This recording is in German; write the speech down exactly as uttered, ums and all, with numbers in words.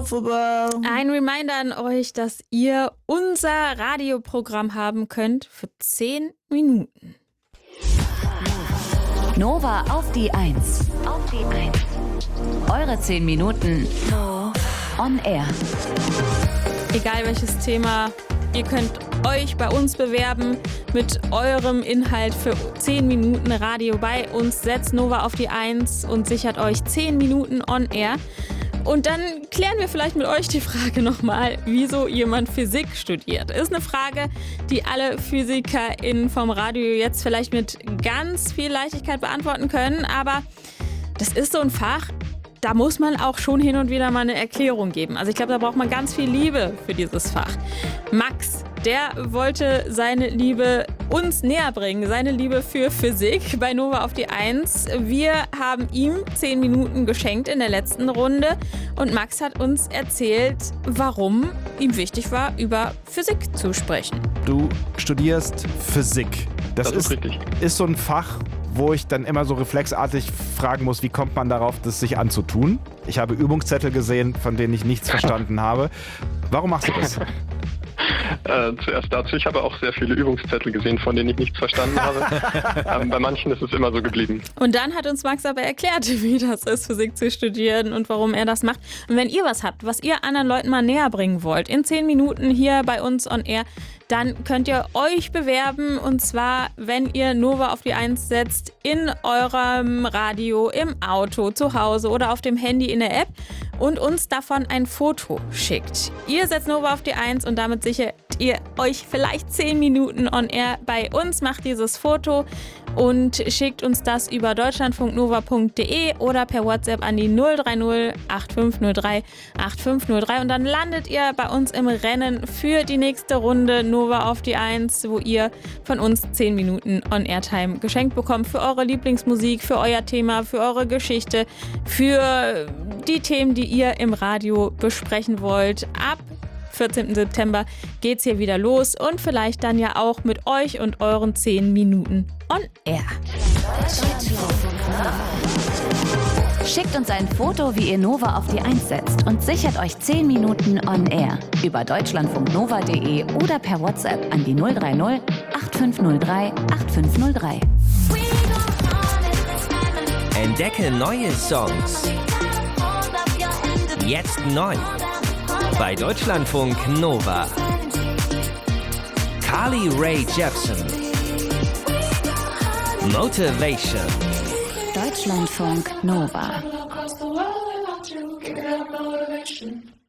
Unstoppable. Ein Reminder an euch, dass ihr unser Radioprogramm haben könnt für zehn Minuten. Nova auf die Eins. Auf die Eins. Eure zehn Minuten on air. Egal welches Thema, ihr könnt euch bei uns bewerben mit eurem Inhalt für zehn Minuten Radio bei uns. Setzt Nova auf die Eins und sichert euch zehn Minuten on air. Und dann klären wir vielleicht mit euch die Frage nochmal, wieso jemand Physik studiert. Ist eine Frage, die alle PhysikerInnen vom Radio jetzt vielleicht mit ganz viel Leichtigkeit beantworten können. Aber das ist so ein Fach, da muss man auch schon hin und wieder mal eine Erklärung geben. Also ich glaube, da braucht man ganz viel Liebe für dieses Fach. Max, der wollte seine Liebe uns näher bringen, seine Liebe für Physik bei Nova auf die Eins. Wir haben ihm zehn Minuten geschenkt in der letzten Runde und Max hat uns erzählt, warum ihm wichtig war, über Physik zu sprechen. Du studierst Physik. Das, das ist, ist richtig. Ist so ein Fach, wo ich dann immer so reflexartig fragen muss, wie kommt man darauf, das sich anzutun? Ich habe Übungszettel gesehen, von denen ich nichts verstanden habe. Warum machst du das? Äh, zuerst dazu, ich habe auch sehr viele Übungszettel gesehen, von denen ich nichts verstanden habe. ähm, bei manchen ist es immer so geblieben. Und dann hat uns Max aber erklärt, wie das ist, Physik zu studieren und warum er das macht. Und wenn ihr was habt, was ihr anderen Leuten mal näher bringen wollt, in zehn Minuten hier bei uns on air, dann könnt ihr euch bewerben und zwar, wenn ihr Nova auf die Eins setzt, in eurem Radio, im Auto, zu Hause oder auf dem Handy in der App und uns davon ein Foto schickt. Ihr setzt Nova auf die Eins und damit sichert ihr euch vielleicht zehn Minuten on air bei uns, macht dieses Foto und schickt uns das über deutschlandfunknova punkt de oder per WhatsApp an die null drei null acht fünf null drei acht fünf null drei und dann landet ihr bei uns im Rennen für die nächste Runde Nova auf die Eins, wo ihr von uns zehn Minuten On-Air-Time geschenkt bekommt für eure Lieblingsmusik, für euer Thema, für eure Geschichte, für die Themen, die ihr im Radio besprechen wollt. Ab vierzehnten September geht's hier wieder los und vielleicht dann ja auch mit euch und euren zehn Minuten on air. Schickt uns ein Foto, wie ihr Nova auf die Eins setzt und sichert euch zehn Minuten on air über deutschlandfunknova punkt de oder per WhatsApp an die null drei null acht fünf null drei acht fünf null drei. Entdecke neue Songs. Jetzt neu. Bei Deutschlandfunk Nova. Carly Rae Jepsen. Motivation. Deutschlandfunk Nova. Across the world, I want to get that motivation.